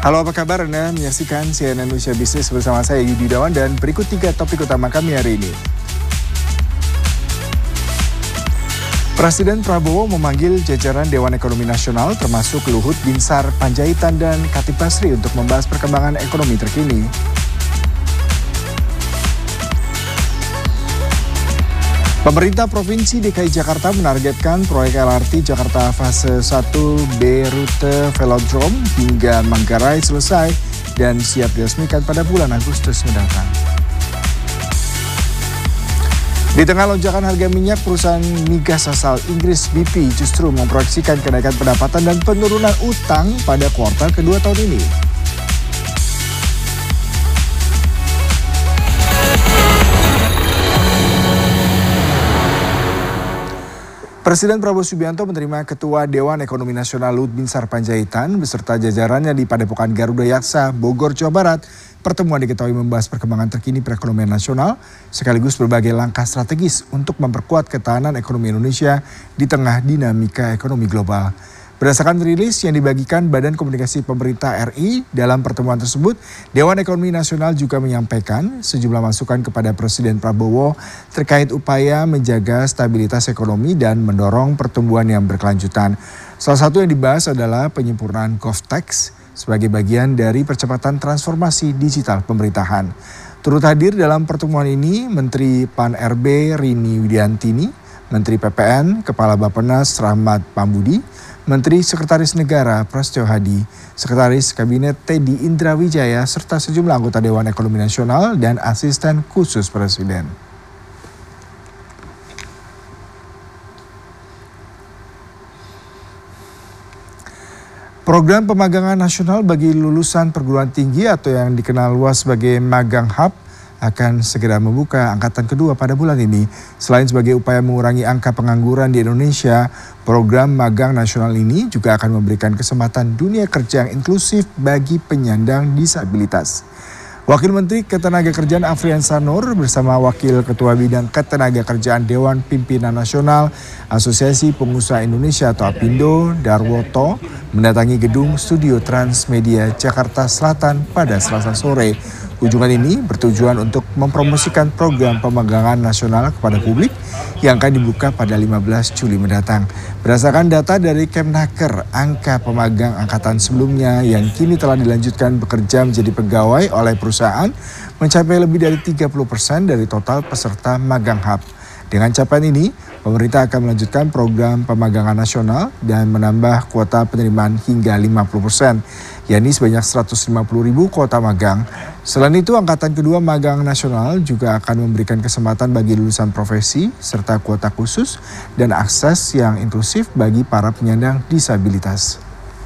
Halo, apa kabar? Anda menyaksikan CNN Indonesia Business bersama saya Yudi Dawan dan berikut 3 topik utama kami hari ini. Presiden Prabowo memanggil jajaran Dewan Ekonomi Nasional termasuk Luhut Binsar Panjaitan dan Khatib Basri untuk membahas perkembangan ekonomi terkini. Pemerintah Provinsi DKI Jakarta menargetkan proyek LRT Jakarta Fase 1B rute Velodrome hingga Manggarai selesai dan siap diresmikan pada bulan Agustus mendatang. Di tengah lonjakan harga minyak, perusahaan migas asal Inggris BP justru memproyeksikan kenaikan pendapatan dan penurunan utang pada kuartal kedua tahun ini. Presiden Prabowo Subianto menerima Ketua Dewan Ekonomi Nasional Luhut Binsar Panjaitan beserta jajarannya di Padepokan Garuda Yaksa, Bogor, Jawa Barat. Pertemuan diketahui membahas perkembangan terkini perekonomian nasional sekaligus berbagai langkah strategis untuk memperkuat ketahanan ekonomi Indonesia di tengah dinamika ekonomi global. Berdasarkan rilis yang dibagikan Badan Komunikasi Pemerintah RI, dalam pertemuan tersebut, Dewan Ekonomi Nasional juga menyampaikan sejumlah masukan kepada Presiden Prabowo terkait upaya menjaga stabilitas ekonomi dan mendorong pertumbuhan yang berkelanjutan. Salah satu yang dibahas adalah penyempurnaan GovTech sebagai bagian dari percepatan transformasi digital pemerintahan. Turut hadir dalam pertemuan ini Menteri Pan-RB Rini Widiantini, Menteri PPN, Kepala Bappenas Rahmat Pambudi, Menteri Sekretaris Negara Prasetyo Hadi, Sekretaris Kabinet Teddy Indra Wijaya, serta sejumlah anggota Dewan Ekonomi Nasional dan asisten khusus Presiden. Program pemagangan nasional bagi lulusan perguruan tinggi atau yang dikenal luas sebagai Magang Hub akan segera membuka angkatan kedua pada bulan ini. Selain sebagai upaya mengurangi angka pengangguran di Indonesia, program magang nasional ini juga akan memberikan kesempatan dunia kerja yang inklusif bagi penyandang disabilitas. Wakil Menteri Ketenagakerjaan Afrian Sanur bersama Wakil Ketua Bidang Ketenagakerjaan Dewan Pimpinan Nasional Asosiasi Pengusaha Indonesia atau APindo, Darwoto, mendatangi gedung Studio Transmedia Jakarta Selatan pada Selasa sore. Kunjungan ini bertujuan untuk mempromosikan program pemagangan nasional kepada publik yang akan dibuka pada 15 Juli mendatang. Berdasarkan data dari Kemnaker, angka pemagang angkatan sebelumnya yang kini telah dilanjutkan bekerja menjadi pegawai oleh perusahaan mencapai lebih dari 30% dari total peserta Magang Hub. Dengan capaian ini, pemerintah akan melanjutkan program pemagangan nasional dan menambah kuota penerimaan hingga 50%, yakni sebanyak 150.000 kuota magang. Selain itu, angkatan kedua magang nasional juga akan memberikan kesempatan bagi lulusan profesi serta kuota khusus dan akses yang inklusif bagi para penyandang disabilitas.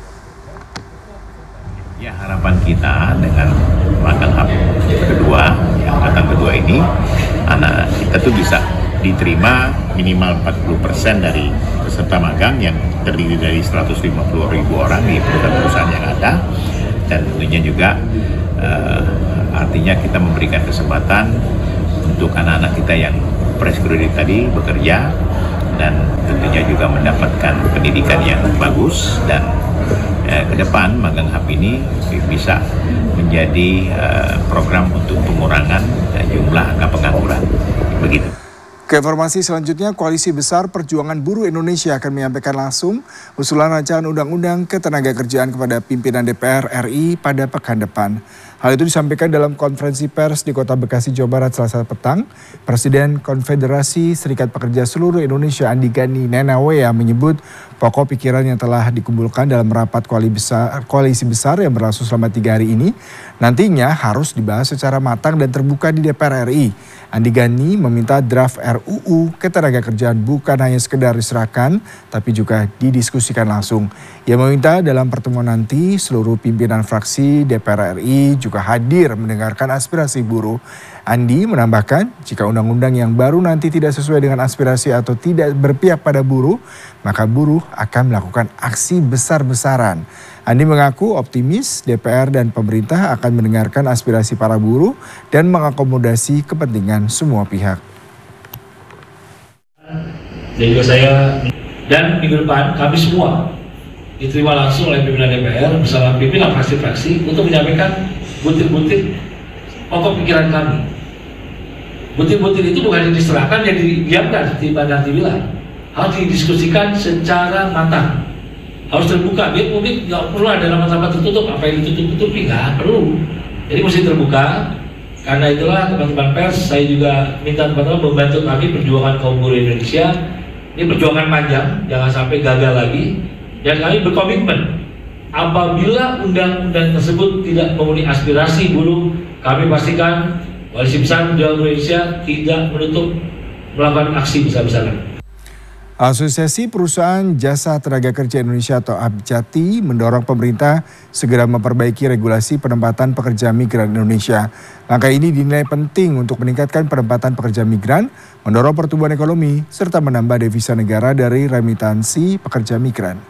Ya, harapan kita dengan magang hub kedua, angkatan kedua ini, anak kita tuh bisa diterima minimal 40% dari peserta magang yang terdiri dari 150.000 orang di perusahaan-perusahaan yang ada, dan tentunya juga artinya kita memberikan kesempatan untuk anak-anak kita yang fresh graduate tadi bekerja dan tentunya juga mendapatkan pendidikan yang bagus, dan ke depan magang hub ini bisa menjadi program untuk pengurangan jumlah angka pengangguran. Begitu. Ke informasi selanjutnya, Koalisi Besar Perjuangan Buruh Indonesia akan menyampaikan langsung usulan rancangan undang-undang ketenagakerjaan kepada pimpinan DPR RI pada pekan depan. Hal itu disampaikan dalam konferensi pers di Kota Bekasi, Jawa Barat Selasa petang. Presiden Konfederasi Serikat Pekerja Seluruh Indonesia Andi Gani Nenawea menyebut pokok pikiran yang telah dikumpulkan dalam rapat koalisi besar yang berlangsung selama 3 hari ini nantinya harus dibahas secara matang dan terbuka di DPR RI. Andi Gani meminta draft RUU Ketenagakerjaan bukan hanya sekedar diserahkan, tapi juga didiskusikan langsung. Ia meminta dalam pertemuan nanti seluruh pimpinan fraksi DPR RI juga hadir mendengarkan aspirasi buruh. Andi menambahkan, jika undang-undang yang baru nanti tidak sesuai dengan aspirasi atau tidak berpihak pada buruh, maka buruh akan melakukan aksi besar-besaran. Andi mengaku optimis DPR dan pemerintah akan mendengarkan aspirasi para buruh dan mengakomodasi kepentingan semua pihak. Dan juga saya dan minggu depan kami semua diterima langsung oleh pimpinan DPR bersama pimpinan fraksi-fraksi untuk menyampaikan butir-butir pokok pikiran kami. Butir-butir itu bukan diserahkan, yang didiamkan seperti Pak Nanti bilang, harus didiskusikan secara matang, harus terbuka. Biar publik nggak perlu ada rapat-rapat tertutup, apa yang ditutup-tutupi, nggak perlu. Jadi mesti terbuka. Karena itulah teman-teman pers, saya juga minta teman-teman membantu kami perjuangan kaum buruh Indonesia. Ini perjuangan panjang, jangan sampai gagal lagi. Dan kami berkomitmen, apabila undang-undang tersebut tidak memenuhi aspirasi buruh, kami pastikan Koalisi Besar Perjuangan Indonesia tidak menutup melakukan aksi besar-besaran. Asosiasi Perusahaan Jasa Tenaga Kerja Indonesia atau APJATI mendorong pemerintah segera memperbaiki regulasi penempatan pekerja migran Indonesia. Langkah ini dinilai penting untuk meningkatkan penempatan pekerja migran, mendorong pertumbuhan ekonomi, serta menambah devisa negara dari remitansi pekerja migran.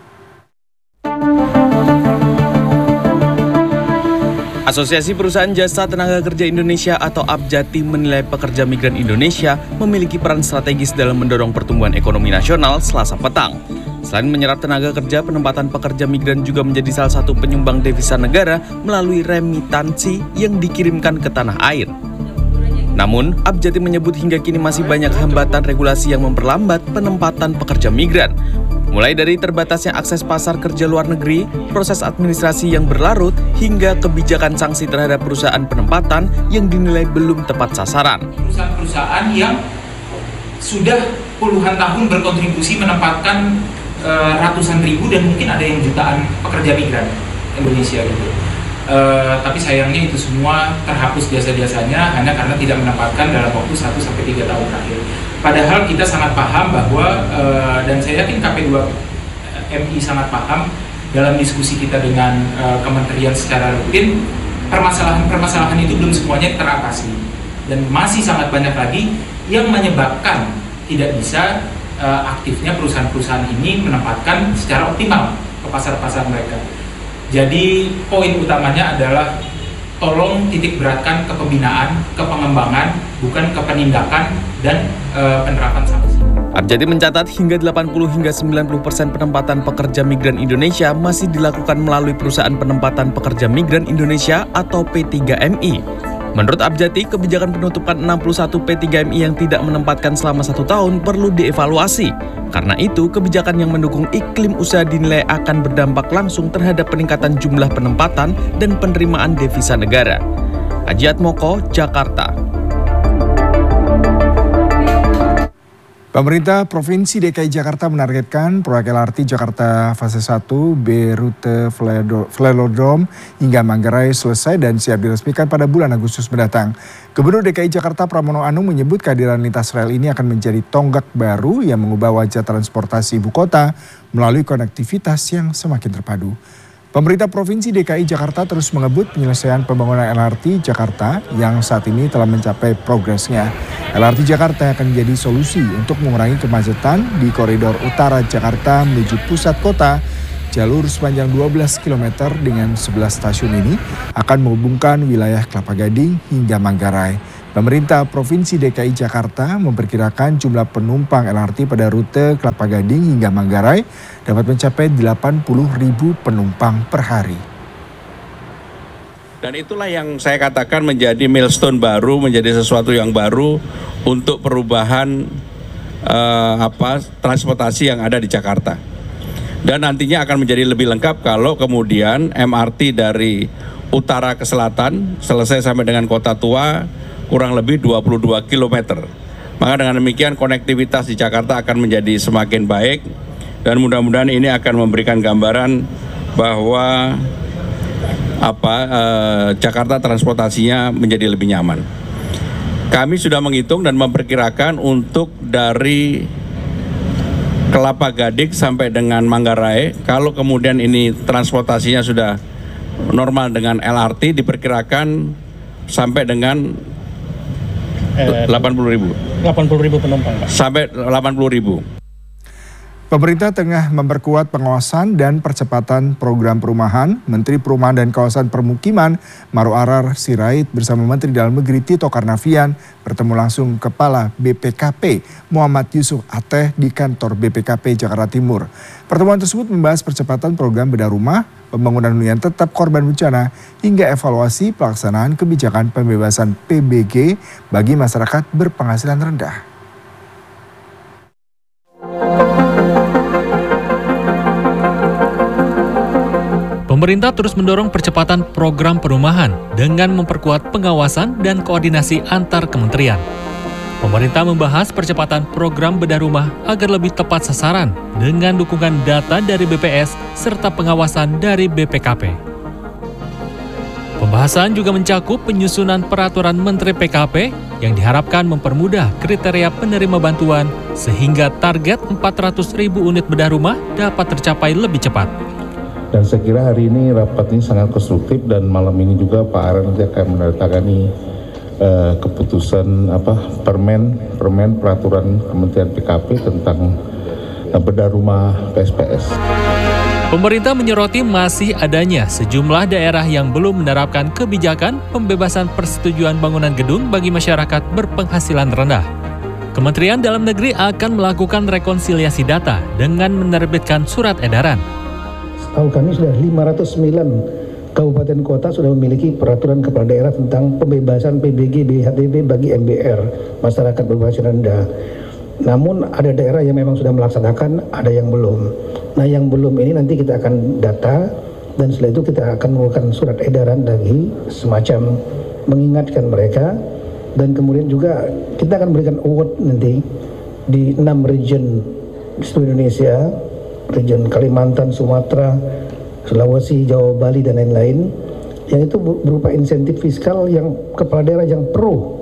Asosiasi Perusahaan Jasa Tenaga Kerja Indonesia atau APJATI menilai pekerja migran Indonesia memiliki peran strategis dalam mendorong pertumbuhan ekonomi nasional Selasa petang. Selain menyerap tenaga kerja, penempatan pekerja migran juga menjadi salah satu penyumbang devisa negara melalui remitansi yang dikirimkan ke tanah air. Namun, APJATI menyebut hingga kini masih banyak hambatan regulasi yang memperlambat penempatan pekerja migran. Mulai dari terbatasnya akses pasar kerja luar negeri, proses administrasi yang berlarut, hingga kebijakan sanksi terhadap perusahaan penempatan yang dinilai belum tepat sasaran. Perusahaan-perusahaan yang sudah puluhan tahun berkontribusi menempatkan ratusan ribu dan mungkin ada yang jutaan pekerja migran Indonesia gitu. Tapi sayangnya itu semua terhapus jasa-jasanya hanya karena tidak menempatkan dalam waktu 1-3 tahun terakhir. Padahal kita sangat paham bahwa, dan saya yakin KP2MI sangat paham dalam diskusi kita dengan kementerian secara rutin, permasalahan-permasalahan itu belum semuanya teratasi. Dan masih sangat banyak lagi yang menyebabkan tidak bisa aktifnya perusahaan-perusahaan ini menempatkan secara optimal ke pasar-pasar mereka. Jadi poin utamanya adalah tolong titik beratkan ke pembinaan, ke pengembangan, bukan ke penindakan dan penerapan sanksi. APJATI mencatat hingga 80-90% penempatan pekerja migran Indonesia masih dilakukan melalui Perusahaan Penempatan Pekerja Migran Indonesia atau P3MI. Menurut APJATI, kebijakan penutupan 61 P3MI yang tidak menempatkan selama 1 tahun perlu dievaluasi. Karena itu, kebijakan yang mendukung iklim usaha dinilai akan berdampak langsung terhadap peningkatan jumlah penempatan dan penerimaan devisa negara. Haji Atmoko, Jakarta. Pemerintah Provinsi DKI Jakarta menargetkan proyek LRT Jakarta Fase 1 B rute Velodrome hingga Manggarai selesai dan siap diresmikan pada bulan Agustus mendatang. Gubernur DKI Jakarta Pramono Anung menyebut kehadiran lintas rel ini akan menjadi tonggak baru yang mengubah wajah transportasi ibu kota melalui konektivitas yang semakin terpadu. Pemerintah Provinsi DKI Jakarta terus mengebut penyelesaian pembangunan LRT Jakarta yang saat ini telah mencapai progresnya. LRT Jakarta akan menjadi solusi untuk mengurangi kemacetan di koridor utara Jakarta menuju pusat kota. Jalur sepanjang 12 km dengan 11 stasiun ini akan menghubungkan wilayah Kelapa Gading hingga Manggarai. Pemerintah Provinsi DKI Jakarta memperkirakan jumlah penumpang LRT pada rute Kelapa Gading hingga Manggarai dapat mencapai 80.000 penumpang per hari. Dan itulah yang saya katakan menjadi milestone baru, menjadi sesuatu yang baru untuk perubahan transportasi yang ada di Jakarta. Dan nantinya akan menjadi lebih lengkap kalau kemudian MRT dari utara ke selatan selesai sampai dengan Kota Tua kurang lebih 22 km. Maka dengan demikian konektivitas di Jakarta akan menjadi semakin baik dan mudah-mudahan ini akan memberikan gambaran bahwa Jakarta transportasinya menjadi lebih nyaman. Kami sudah menghitung dan memperkirakan untuk dari Kelapa Gading sampai dengan Manggarai, kalau kemudian ini transportasinya sudah normal dengan LRT, diperkirakan sampai dengan 80.000 penumpang, Pak. Sampai 80.000. Pemerintah tengah memperkuat pengawasan dan percepatan program perumahan. Menteri Perumahan dan Kawasan Permukiman Maruarar Sirait bersama Menteri Dalam Negeri Tito Karnavian bertemu langsung Kepala BPKP Muhammad Yusuf Ateh di kantor BPKP Jakarta Timur. Pertemuan tersebut membahas percepatan program bedah rumah, pembangunan hunian tetap korban bencana, hingga evaluasi pelaksanaan kebijakan pembebasan PBG bagi masyarakat berpenghasilan rendah. Pemerintah terus mendorong percepatan program perumahan dengan memperkuat pengawasan dan koordinasi antar kementerian. Pemerintah membahas percepatan program bedah rumah agar lebih tepat sasaran dengan dukungan data dari BPS serta pengawasan dari BPKP. Pembahasan juga mencakup penyusunan peraturan Menteri PKP yang diharapkan mempermudah kriteria penerima bantuan sehingga target 400.000 unit bedah rumah dapat tercapai lebih cepat. Dan saya kira hari ini rapat ini sangat konstruktif dan malam ini juga Pak Aran nanti akan menandatangani keputusan permen peraturan Kementerian PKP tentang bedah rumah PSPS. Pemerintah menyoroti masih adanya sejumlah daerah yang belum menerapkan kebijakan pembebasan persetujuan bangunan gedung bagi masyarakat berpenghasilan rendah. Kementerian Dalam Negeri akan melakukan rekonsiliasi data dengan menerbitkan surat edaran. Tahu kami sudah 509 kabupaten kota sudah memiliki peraturan kepala daerah tentang pembebasan PBG BHTB bagi MBR, masyarakat berpenghasilan rendah. Namun ada daerah yang memang sudah melaksanakan, ada yang belum. Nah yang belum ini nanti kita akan data dan setelah itu kita akan mengeluarkan surat edaran lagi semacam mengingatkan mereka dan kemudian juga kita akan berikan award nanti di 6 region di seluruh Indonesia. Region Kalimantan, Sumatera, Sulawesi, Jawa, Bali, dan lain-lain, yang itu berupa insentif fiskal yang kepala daerah yang pro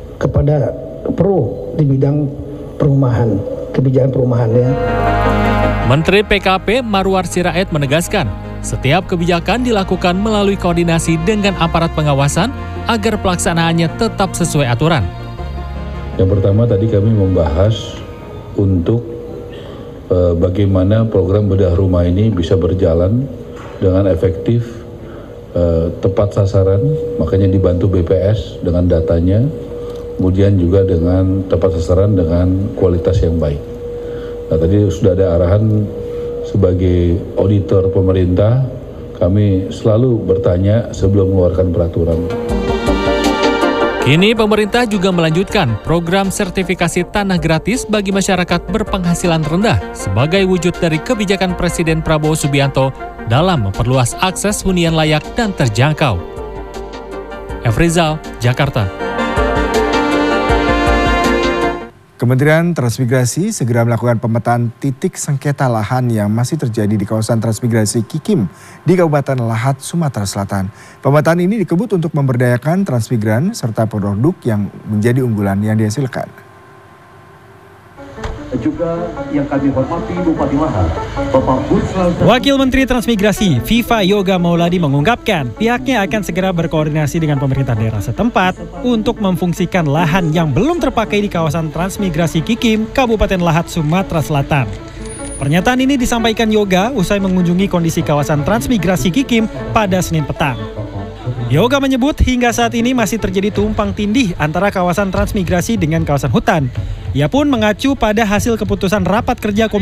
di bidang perumahan, kebijakan perumahannya. Menteri PKP Maruar Sirait menegaskan, setiap kebijakan dilakukan melalui koordinasi dengan aparat pengawasan agar pelaksanaannya tetap sesuai aturan. Yang pertama tadi kami membahas untuk bagaimana program bedah rumah ini bisa berjalan dengan efektif, tepat sasaran, makanya dibantu BPS dengan datanya, kemudian juga dengan tepat sasaran dengan kualitas yang baik. Nah, tadi sudah ada arahan sebagai auditor pemerintah, kami selalu bertanya sebelum mengeluarkan peraturan. Kini pemerintah juga melanjutkan program sertifikasi tanah gratis bagi masyarakat berpenghasilan rendah sebagai wujud dari kebijakan Presiden Prabowo Subianto dalam memperluas akses hunian layak dan terjangkau. Efrizal, Jakarta. Kementerian Transmigrasi segera melakukan pemetaan titik sengketa lahan yang masih terjadi di kawasan Transmigrasi Kikim di Kabupaten Lahat, Sumatera Selatan. Pemetaan ini dikebut untuk memberdayakan transmigran serta produk yang menjadi unggulan yang dihasilkan. Juga yang kami hormati Bupati Lahat, Bapak Busra. Wakil Menteri Transmigrasi Viva Yoga Mauladi mengungkapkan pihaknya akan segera berkoordinasi dengan pemerintah daerah setempat untuk memfungsikan lahan yang belum terpakai di kawasan Transmigrasi Kikim, Kabupaten Lahat, Sumatera Selatan. Pernyataan ini disampaikan Yoga usai mengunjungi kondisi kawasan Transmigrasi Kikim pada Senin petang. Yoga menyebut hingga saat ini masih terjadi tumpang tindih antara kawasan transmigrasi dengan kawasan hutan. Ia pun mengacu pada hasil keputusan rapat kerja